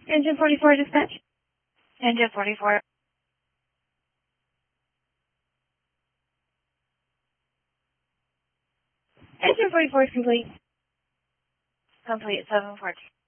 Engine 44 dispatch. Engine 44. Engine 44 is complete. Complete 714.